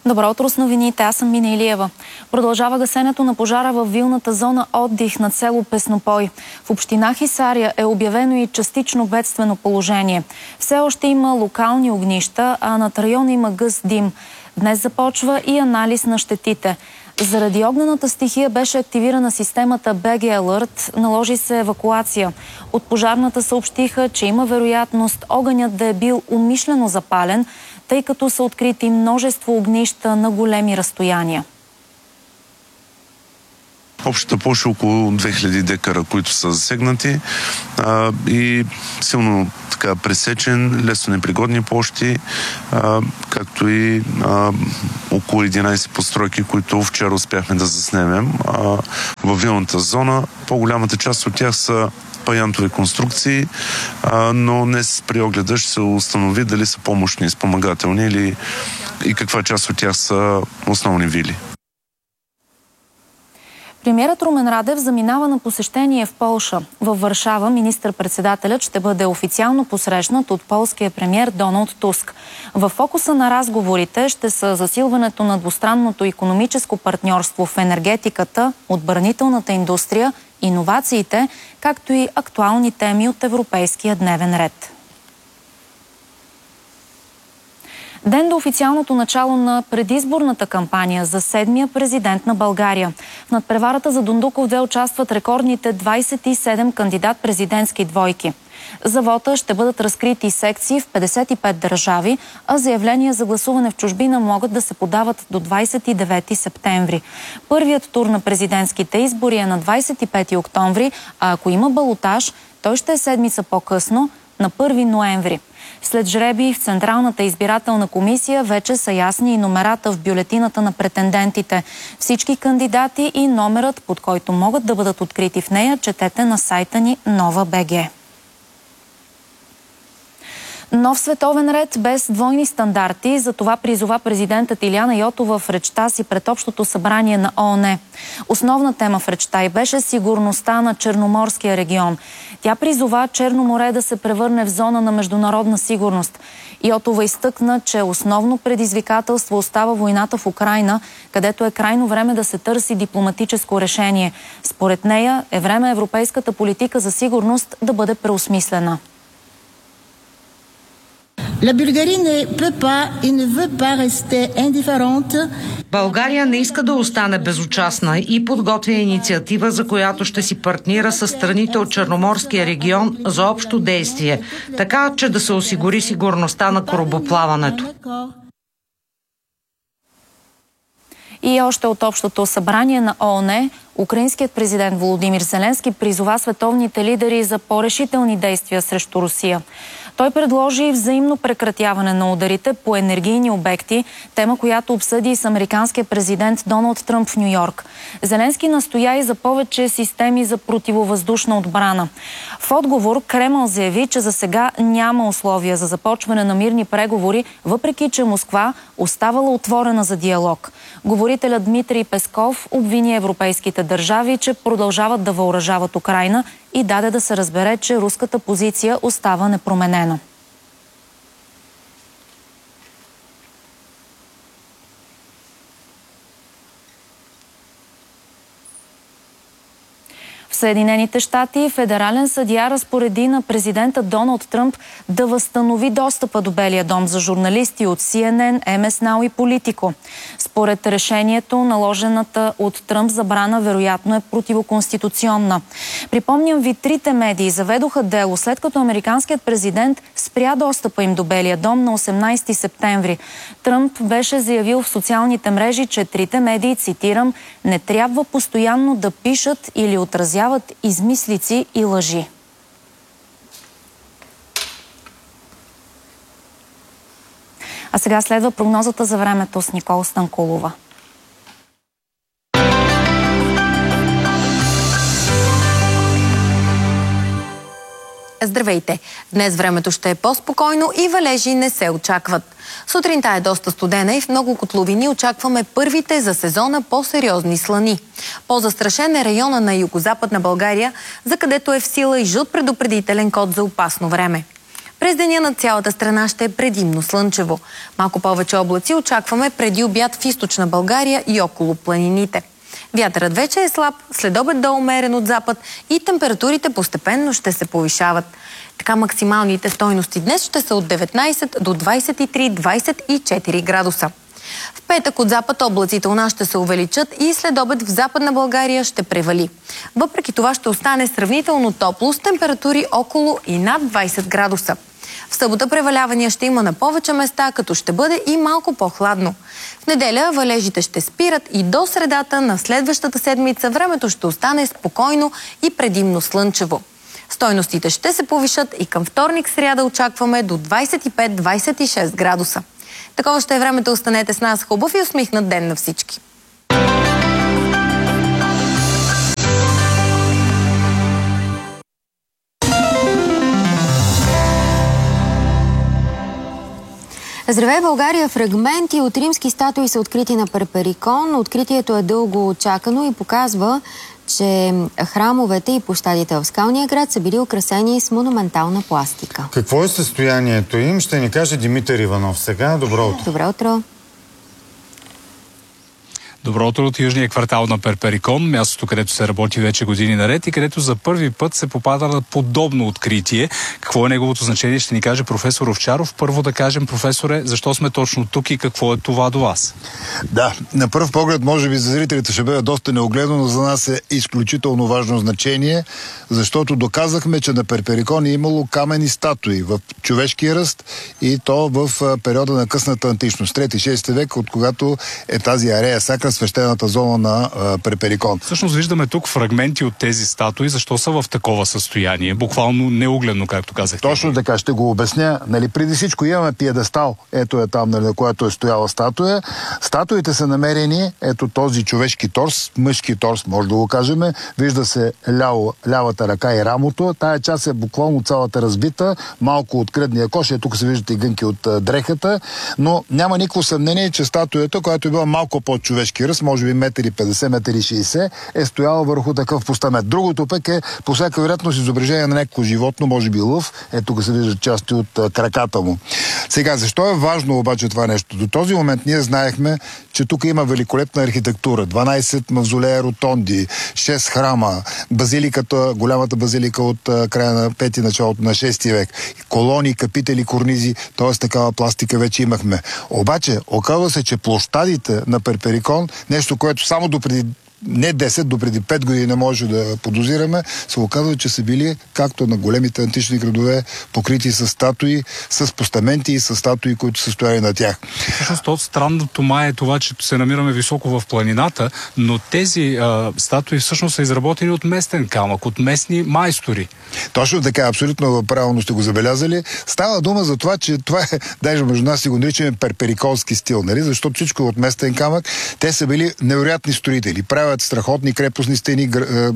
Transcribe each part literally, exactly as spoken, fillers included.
Добро утро с новините, аз съм Мина Илиева. Продължава гасенето на пожара във вилната зона отдих над село Песнопой. В община Хисаря е обявено и частично бедствено положение. Все още има локални огнища, а над района има гъст дим. Днес започва и анализ на щетите. Заради огнената стихия беше активирана системата би джи Alert, наложи се евакуация. От пожарната съобщиха, че има вероятност огънят да е бил умишлено запален, тъй като са открити множество огнища на големи разстояния. Общата площ е около две хиляди декара, които са засегнати а, и силно така пресечен, лесно непригодни площи, а, както и а, около единайсет постройки, които вчера успяхме да заснемем а, във вилната зона. По-голямата част от тях са паянтови конструкции, а, но днес при огледа ще се установи дали са помощни, спомагателни или и каква част от тях са основни вили. Премиерът Румен Радев заминава на посещение в Полша. Във Варшава министър-председателят ще бъде официално посрещнат от полския премиер Доналд Туск. В фокуса на разговорите ще са засилването на двустранното икономическо партньорство в енергетиката, отбранителната индустрия, иновациите, както и актуални теми от европейския дневен ред. Ден до официалното начало на предизборната кампания за седмия президент на България. В надпреварата за Дондуков две участват рекордните двайсет и седем кандидат-президентски двойки. За вота ще бъдат разкрити секции в петдесет и пет държави, а заявления за гласуване в чужбина могат да се подават до двайсет и девети септември. Първият тур на президентските избори е на двайсет и пети октомври, а ако има балотаж, той ще е седмица по-късно, на първи ноември. След жребий в Централната избирателна комисия вече са ясни и номерата в бюлетината на претендентите. Всички кандидати и номерът, под който могат да бъдат открити в нея, четете на сайта ни Нова точка би джи. Нов световен ред без двойни стандарти, за това призова президентът Илияна Йотова в речта си пред Общото събрание на ООН. Основна тема в речта й беше сигурността на Черноморския регион. Тя призова Черно море да се превърне в зона на международна сигурност. Йотова изтъкна, че основно предизвикателство остава войната в Украйна, където е крайно време да се търси дипломатическо решение. Според нея е време европейската политика за сигурност да бъде преосмислена. България не иска да остане безучастна и подготвя инициатива, за която ще си партнира с страните от Черноморския регион за общо действие, така че да се осигури сигурността на корабоплаването. И още от Общото събрание на ООН, украинският президент Володимир Зеленски призова световните лидери за по-решителни действия срещу Русия. Той предложи взаимно прекратяване на ударите по енергийни обекти, тема, която обсъди и с американския президент Доналд Тръмп в Ню-Йорк. Зеленски настоя и за повече системи за противовъздушна отбрана. В отговор Кремъл заяви, че за сега няма условия за започване на мирни преговори, въпреки че Москва оставала отворена за диалог. Говорителят Дмитрий Песков обвини европейските държави, че продължават да въоръжават Украйна и даде да се разбере, че руската позиция остава непроменена. В Съединените щати федерален съдия разпореди на президента Доналд Тръмп да възстанови достъпа до Белия дом за журналисти от Си Ен Ен, Ем Ес Нау и Политико. Според решението, наложената от Тръмп забрана вероятно е противоконституционна. Припомням ви, трите медии заведоха дело, след като американският президент спря достъпа им до Белия дом на осемнайсети септември. Тръмп беше заявил в социалните мрежи, че трите медии, цитирам, не трябва постоянно да пишат или отразяват измислици и лъжи. А сега следва прогнозата за времето с Никола Станкулова. Здравейте! Днес времето ще е по-спокойно и валежи не се очакват. Сутринта е доста студена и в много котловини очакваме първите за сезона по-сериозни слани. По-застрашен е района на югозападна България, за където е в сила и жълт предупредителен код за опасно време. През деня на цялата страна ще е предимно слънчево. Малко повече облаци очакваме преди обяд в източна България и около планините. Вятърът вече е слаб, следобед до умерен от запад и температурите постепенно ще се повишават. Така максималните стойности днес ще са от деветнайсет до двайсет и три - двайсет и четири градуса. В петък от запад облаците у нас ще се увеличат и следобед в Западна България ще превали. Въпреки това ще остане сравнително топло с температури около и над двайсет градуса. В събота превалявания ще има на повече места, като ще бъде и малко по-хладно. В неделя валежите ще спират и до средата на следващата седмица времето ще остане спокойно и предимно слънчево. Стойностите ще се повишат и към вторник-сряда очакваме до двайсет и пет - двайсет и шест градуса. Такова ще е времето. Останете с нас. Хубав и усмихнат ден на всички! Здравей, България! Фрагменти от римски статуи са открити на Перперикон. Откритието е дълго очакано и показва, че храмовете и площадите в Скалния град са били украсени с монументална пластика. Какво е състоянието им? Ще ни каже Димитър Иванов сега. Добро утро! Добро утро! Добро утро от южния квартал на Перперикон, мястото, където се работи вече години наред и където за първи път се попада на подобно откритие. Какво е неговото значение, ще ни каже професор Овчаров. Първо да кажем, професоре, защо сме точно тук и какво е това до вас? Да, на пръв поглед, може би за зрителите ще бъде доста неогледно, но за нас е изключително важно значение, защото доказахме, че на Перперикон е имало каменни статуи в човешки ръст и то в периода на късната античност, трети-шести век, от когато е тази арея сакра, свещената зона на а, Перперикон. Всъщност виждаме тук фрагменти от тези статуи. Защо са в такова състояние? Буквално неугледно, както казахте. Точно така, ще го обясня. Нали, преди всичко имаме пиедестал. Ето е там, нали, на което е стояла статуя. Статуите са намерени, ето този човешки торс, мъжки торс, може да го кажем. Вижда се ляво, лявата ръка и рамото. Тая част е буквално цялата разбита, малко от кръдния кош. Е, тук се виждат и гънки от а, дрехата, но няма никакво съмнение, че статуята, която е била малко по-човешки ръст, може би метър и петдесет, метър и шейсет, е стояла върху такъв постамент. Другото пък е по всяка вероятност изображение на някакво животно, може би лъв. Е, тук се виждат части от а, краката му. Сега, защо е важно обаче това нещо? До този момент ние знаехме, че тук има великолепна архитектура. дванайсет мавзолея ротонди, шест храма, базиликата, голямата базилика от а, края на пети, началото на шести век, колони, капители, корнизи, т.е. такава пластика вече имахме. Обаче, оказва се, че площадите на Перперикон, нещо, което само допреди не десет, допреди пет години не може да подозираме, се оказва, че са били, както на големите антични градове, покрити с статуи, с постаменти и с статуи, които са стояли на тях. Всъщност, странното май е това, че се намираме високо в планината, но тези а, статуи всъщност са изработени от местен камък, от местни майстори. Точно така, абсолютно правилно сте го забелязали. Става дума за това, че това е, даже между нас си го наричаме перпериконски стил, нали? Защото всичко е от местен камък. Те са били невероятни строители. Правят страхотни крепостни стени,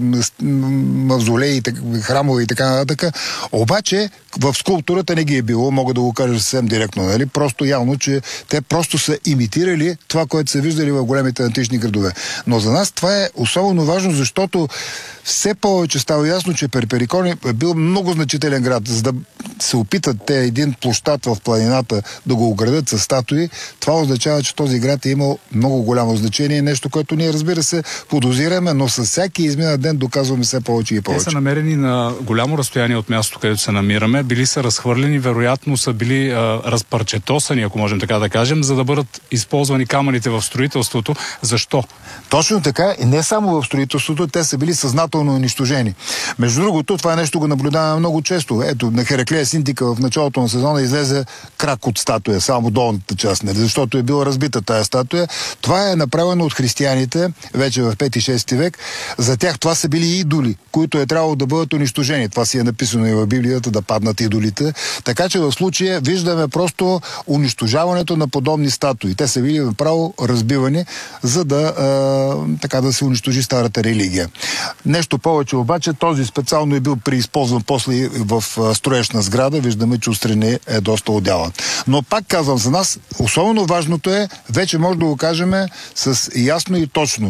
мавзолеи, храмове и така нататък. Обаче в скулптурата не ги е било, мога да го кажа съвсем директно, нали? Просто явно, че те просто са имитирали това, което са виждали в големите антични градове. Но за нас това е особено важно, защото все повече става ясно, че Перперикон е бил много значителен град. За да се опитат те един площад в планината да го оградят с статуи, това означава, че този град е имал много голямо значение. Нещо, което ние, разбира се, подозираме, но с всяки изминат ден доказваме все повече и повече. Те са намерени на голямо разстояние от мястото, където се намираме. Били са разхвърлени, вероятно са били а, разпарчетосани, ако можем така да кажем, за да бъдат използвани камъните в строителството. Защо? Точно така. И не само в строителството, те са били съзнателно унищожени. Между другото, това нещо го наблюдаваме много често. Ето, на Хераклея Синтика в началото на сезона излезе крак от статуя, само долната част, не, защото е била разбита тая статуя. Това е направено от християните вече в пети-шести век. За тях това са били идоли, които е трябвало да бъдат унищожени. Това си е написано и в Библията, да паднат идолите. Така че в случая виждаме просто унищожаването на подобни статуи. Те са били направо разбивани, за да, а, така да се унищожи старата религия. Нещо повече обаче, този специално е бил преизползван после в строежна сграда. Виждаме, че отстрани е доста отдялан. Но пак казвам, за нас особено важното е, вече може да го кажем с ясно и точно.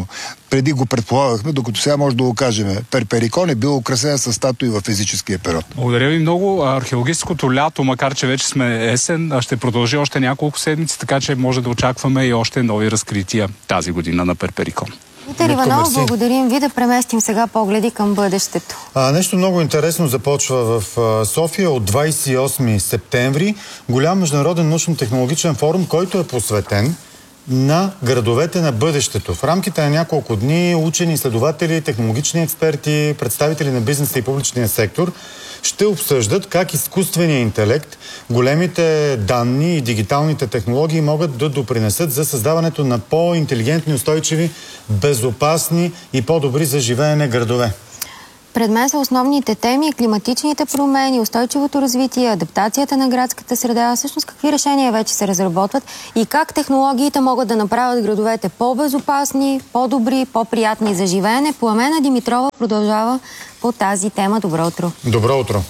преди го предполагахме, докато сега може да го кажем. Перперикон е бил украсен с статуи в физическия период. Благодаря ви много. Археологическото лято, макар че вече сме есен, ще продължи още няколко седмици, така че може да очакваме и още нови разкрития тази година на Перперикон. Димитър Иванов, благодарим ви. Да преместим сега погледи към бъдещето. А, нещо много интересно започва в а, София от двадесет и осми септември. Голям международен научно-технологичен форум, който е посветен на градовете на бъдещето. В рамките на няколко дни учени, изследователи, технологични експерти, представители на бизнеса и публичния сектор ще обсъждат как изкуственият интелект, големите данни и дигиталните технологии могат да допринесат за създаването на по-интелигентни, устойчиви, безопасни и по-добри за живеене градове. Пред мен са основните теми: климатичните промени, устойчивото развитие, адаптацията на градската среда. Всъщност какви решения вече се разработват и как технологиите могат да направят градовете по-безопасни, по-добри, по-приятни за живеене. Пламена Димитрова продължава по тази тема. Добро утро! Добро утро!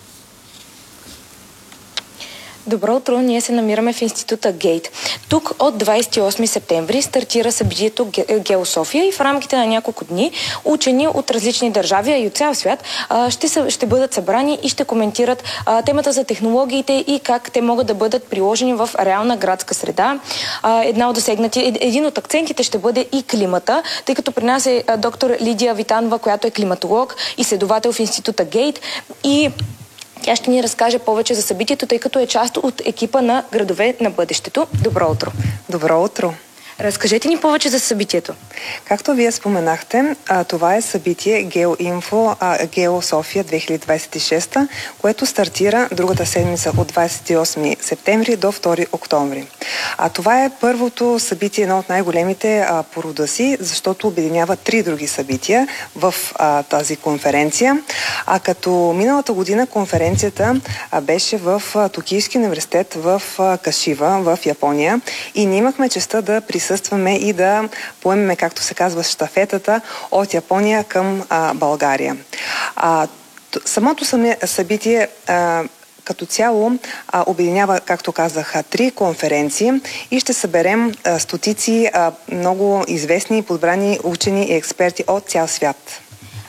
Добро утро! Ние се намираме в института Гейт. Тук от двадесет и осми септември стартира събитието Геософия и в рамките на няколко дни учени от различни държави, а и от цял свят ще, са, ще бъдат събрани и ще коментират а, темата за технологиите и как те могат да бъдат приложени в реална градска среда. А, една от засегнати, един от акцентите ще бъде и климата, тъй като при нас е а, доктор Лидия Витанова, която е климатолог и изследовател в института Гейт, и тя ще ни разкаже повече за събитието, тъй като е част от екипа на Градове на бъдещето. Добро утро! Добро утро! Разкажете ни повече за събитието. Както вие споменахте, това е събитие Геоинфо Геософия две хиляди двадесет и шеста, което стартира другата седмица от двадесет и осми септември до втори октомври. А това е първото събитие, едно от най-големите а, по рода си, защото обединява три други събития в а, тази конференция. А като миналата година конференцията а, беше в а, Токийския университет в а, Кашива, в Япония, и ние имахме честта да присъстваме Присъстваме и да поемеме, както се казва, щафетата от Япония към а, България. А, самото събитие а, като цяло а, обединява, както казах, три конференции и ще съберем а, стотици а, много известни и подбрани учени и експерти от цял свят.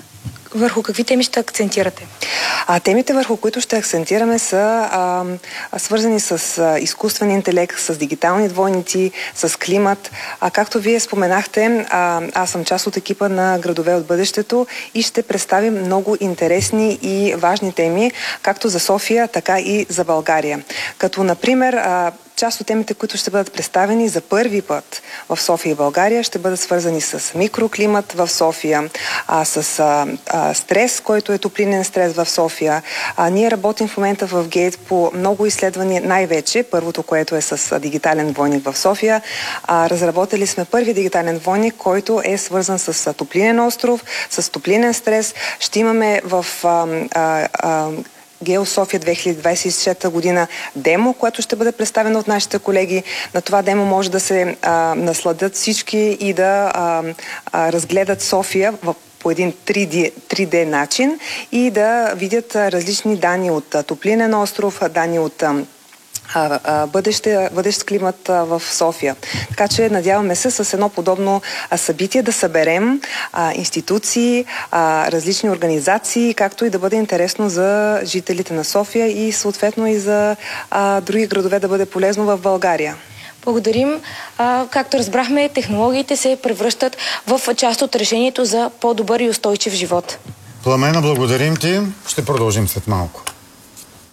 Върху какви теми ще акцентирате? А темите, върху които ще акцентираме, са а, свързани с а, изкуствен интелект, с дигитални двойници, с климат. А както вие споменахте, а, аз съм част от екипа на Градове от бъдещето и ще представим много интересни и важни теми, както за София, така и за България. Като, например, а, част от темите, които ще бъдат представени за първи път в София и България, ще бъдат свързани с микроклимат в София, а, с а, а, стрес, който е топлинен стрес в София. А, ние работим в момента в Гейт по много изследвания, най-вече първото, което е с а, дигитален двойник в София. А, разработили сме първи дигитален двойник, който е свързан с а, топлинен остров, с топлинен стрес. Ще имаме в а, а, а, Геософия две хиляди двадесет и шеста година демо, което ще бъде представено от нашите колеги. На това демо може да се а, насладят всички и да а, а, разгледат София в по един три Д начин и да видят а, различни данни от а, топлинен остров, данни от а, Бъдещ, бъдещ климат в София. Така че надяваме се с едно подобно събитие да съберем а, институции, а, различни организации, както и да бъде интересно за жителите на София и съответно и за а, други градове да бъде полезно в България. Благодарим. А, както разбрахме, технологиите се превръщат в част от решението за по-добър и устойчив живот. Пламена, благодарим ти. Ще продължим след малко.